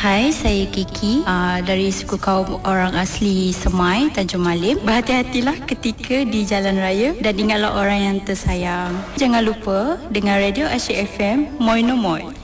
Hai, saya Kiki dari suku kaum orang asli Semai, Tanjung Malim. Berhati-hatilah ketika di jalan raya dan ingatlah orang yang tersayang. Jangan lupa dengan Radio Asyik FM, Moi No Moi.